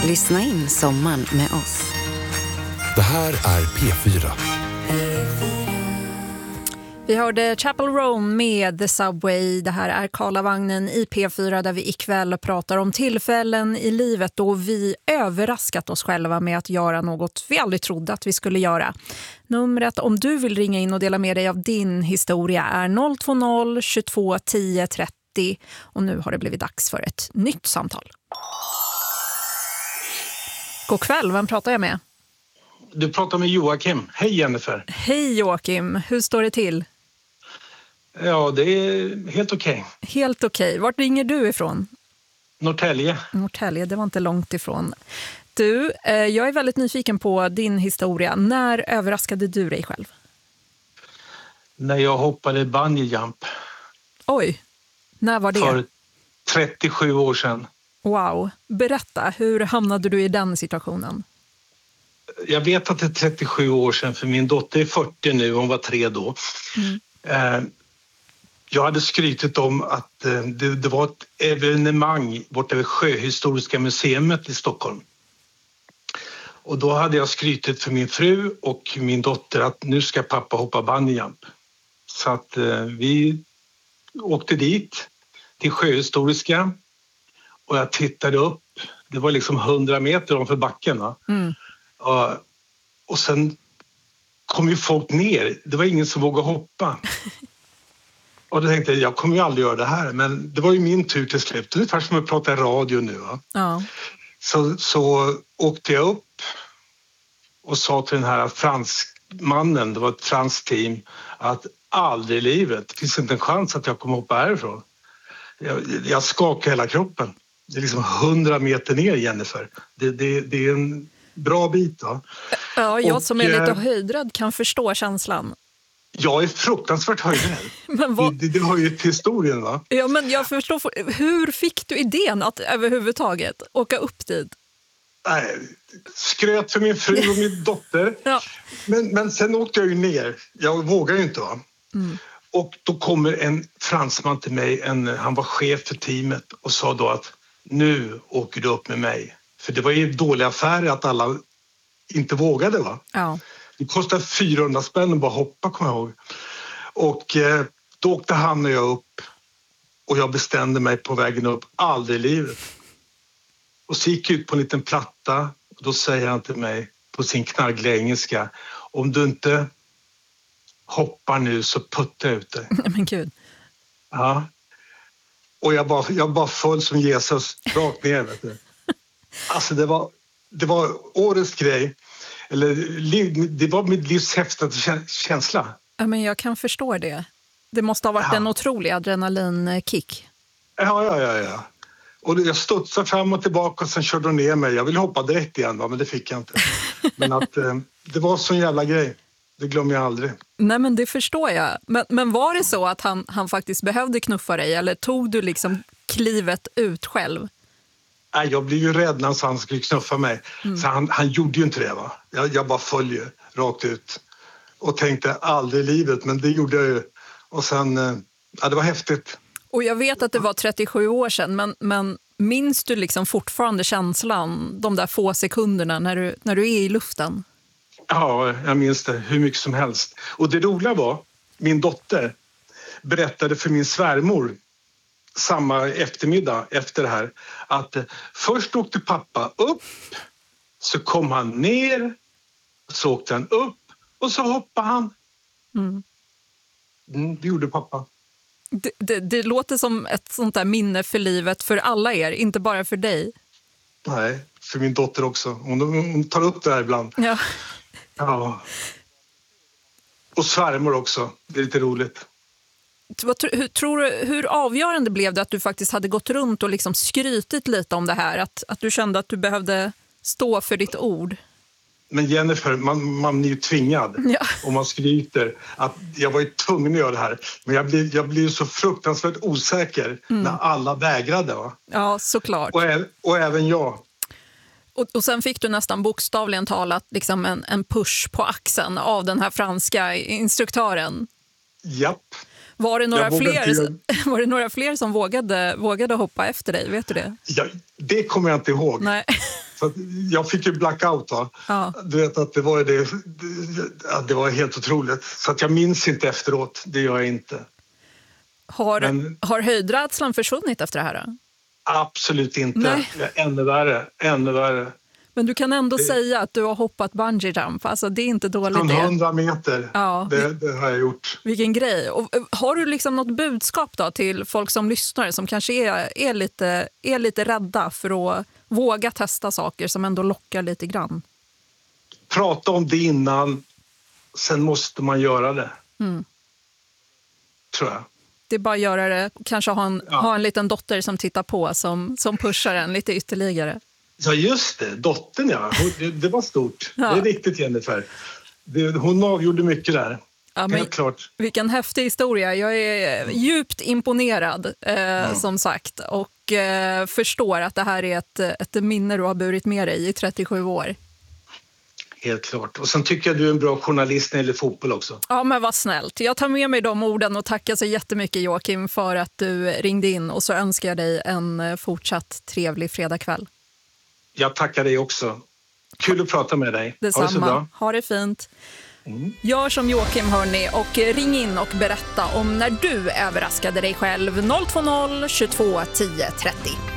Lyssna in sommaren med oss. Det här är P4. Vi hörde Chapel Roan med The Subway. Det här är Karlavagnen i P4 där vi ikväll pratar om tillfällen i livet då vi överraskat oss själva med att göra något vi aldrig trodde att vi skulle göra. Numret om du vill ringa in och dela med dig av din historia är 020 22 10 30 och nu har det blivit dags för ett nytt samtal. God kväll, vem pratar jag med? Du pratar med Joakim. Hej Jennifer. Hej Joakim, hur står det till? Ja, det är helt okej. Helt okej. Vart ringer du ifrån? Norrtälje. Norrtälje, det var inte långt ifrån. Du, jag är väldigt nyfiken på din historia. När överraskade du dig själv? När jag hoppade bungee jump. Oj, när var det? För 37 år sedan. Wow, berätta, hur hamnade du i den situationen? Jag vet att det är 37 år sedan för min dotter är 40 nu, hon var 3 då. Jag hade skrytit om att det var ett evenemang borta vid Sjöhistoriska museet i Stockholm. Och då hade jag skrytit för min fru och min dotter att nu ska pappa hoppa bungee jump. Så att vi åkte dit till Sjöhistoriska och jag tittade upp. Det var liksom 100 meter ovanför backen. Va? Och sen kom ju folk ner. Det var ingen som vågade hoppa. Och då tänkte jag kommer ju aldrig göra det här. Men det var ju min tur till slut. Ungefär som att prata i radio nu. Va? Ja. Så åkte jag upp och sa till den här franskmannen, det var ett franskt team, att aldrig i livet, det finns inte en chans att jag kommer hoppa härifrån. Jag skakar hela kroppen. Det är liksom 100 meter ner, Jennifer. Det är en bra bit. Va? Ja, jag som är lite höjdrädd kan förstå känslan. Jag är fruktansvärt höjdrädd. Det hör ju till historien, va? Ja, men jag förstår. Hur fick du idén att överhuvudtaget åka upp dit? Nej, skröt för min fru och min dotter. Ja. Men sen åkte jag ju ner. Jag vågar ju inte, va? Och då kommer en fransman till mig, han var chef för teamet och sa då att nu åker du upp med mig. För det var ju dåliga affärer att alla inte vågade, va? Ja. Det kostade 400 spänn att bara hoppa, kommer jag ihåg. Och då åkte han och jag upp och jag bestämde mig på vägen upp aldrig i livet. Och så gick jag ut på en liten platta och då säger han till mig på sin knargliga engelska: om du inte hoppar nu så puttar jag ut dig. Men gud. Ja. Och jag bara föll som Jesus rakt ner, vet du. Alltså det var årets grej. Eller det var mitt livs häftigaste känsla. Ja, men jag kan förstå det. Det måste ha varit en otrolig adrenalinkick. Ja. Och jag studsade fram och tillbaka och sen körde de ner mig. Jag ville hoppa direkt igen, men det fick jag inte. Men att det var sån jävla grej. Det glömmer jag aldrig. Nej, men det förstår jag. Men var det så att han faktiskt behövde knuffa dig? Eller tog du liksom klivet ut själv? Nej, jag blev ju rädd när han skulle knuffa mig. Så han gjorde ju inte det, va? Jag bara följde rakt ut. Och tänkte aldrig i livet, men det gjorde jag ju. Och sen, det var häftigt. Och jag vet att det var 37 år sedan, men minns du liksom fortfarande känslan de där få sekunderna när du är i luften? Ja, jag minns det hur mycket som helst. Och det roliga var, min dotter berättade för min svärmor samma eftermiddag efter det här att först åkte pappa upp, så kom han ner, så åkte han upp och så hoppade han. Det gjorde pappa. Det låter som ett sånt där minne för livet för alla er, inte bara för dig. Nej, för min dotter också. Hon tar upp det här ibland. Ja. Och svärmor också. Det är lite roligt. Hur avgörande blev det att du faktiskt hade gått runt och liksom skrytit lite om det här? Att du kände att du behövde stå för ditt ord? Men Jennifer, man är ju tvingad om man skryter. Att jag var ju tvungen att göra det här. Men jag blev så fruktansvärt osäker när alla vägrade. Va? Ja, såklart. Och även jag. Och sen fick du nästan bokstavligen talat liksom en push på axeln av den här franska instruktören. Japp. Var det några fler som vågade hoppa efter dig? Vet du det? Ja, det kommer jag inte ihåg. Nej. Så jag fick ju blackout va? Ja. Du vet att det var helt otroligt. Så att jag minns inte efteråt, det gör jag inte. Har höjdrädslan försvunnit efter det här då? Absolut inte. Nej. Ännu värre. Men du kan ändå säga att du har hoppat bungee jump. Alltså det är inte dåligt. Från 100 meter. Ja. Det har jag gjort. Vilken grej. Och har du liksom något budskap då till folk som lyssnar som kanske är lite rädda för att våga testa saker som ändå lockar lite grann? Prata om det innan, sen måste man göra det. Tror jag. Det är bara att göra det. Kanske ha en liten dotter som tittar på som pushar en lite ytterligare. Ja just det, dottern ja. Det var stort. Ja. Det är riktigt Jennifer. Hon avgjorde mycket där. Ja, helt klart. Vilken häftig historia. Jag är djupt imponerad som sagt. Och förstår att det här är ett minne du har burit med dig i 37 år. Helt klart. Och sen tycker jag du är en bra journalist när det gäller fotboll också. Ja, men vad snällt. Jag tar med mig de orden och tackar så jättemycket Joakim för att du ringde in. Och så önskar jag dig en fortsatt trevlig fredagkväll. Jag tackar dig också. Kul att prata med dig. Detsamma. Ha det så bra. Ha det fint. Gör som Joakim hörni och ring in och berätta om när du överraskade dig själv. 020 22 10 30.